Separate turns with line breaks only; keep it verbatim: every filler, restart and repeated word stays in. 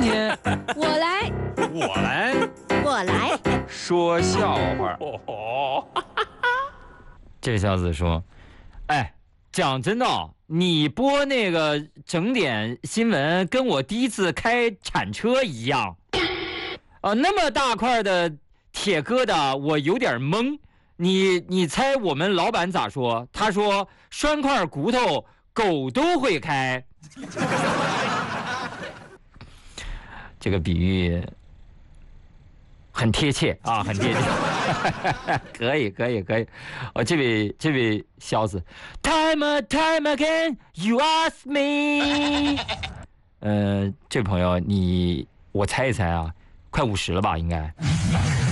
天
我来，
我来
我来
说笑话。这小子说：“哎，讲真的，你播那个整点新闻，跟我第一次开铲车一样。啊，那么大块的铁疙瘩，我有点懵。你你猜我们老板咋说？他说拴块骨头，狗都会开。这个比喻很贴切啊，很贴切。可以可以可以。哦，这位这位小子 ，Time and time again you ask me。呃，这位朋友，你我猜一猜啊，快五十了吧？应该。